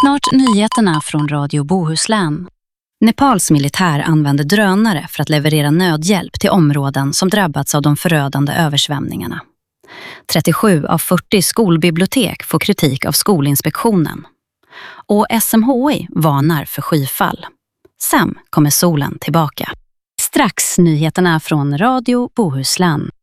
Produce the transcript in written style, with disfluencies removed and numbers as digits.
Snart nyheterna från Radio Bohuslän. Nepals militär använder drönare för att leverera nödhjälp till områden som drabbats av de förödande översvämningarna. 37 av 40 skolbibliotek får kritik av Skolinspektionen. Och SMHI varnar för skyfall. Sen kommer solen tillbaka. Strax nyheterna från Radio Bohuslän.